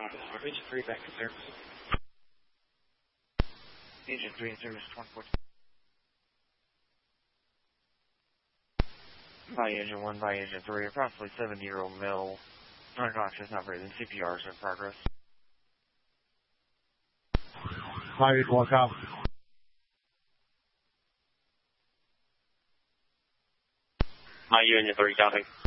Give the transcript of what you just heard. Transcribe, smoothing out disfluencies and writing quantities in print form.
Agent 3 back to service. Agent 3 in service 24. By Agent 1, by Agent 3, approximately 70-year-old male, unconscious, not breathing, CPR is in progress. Hi, Agent 1, copy. My Agent 3, copy.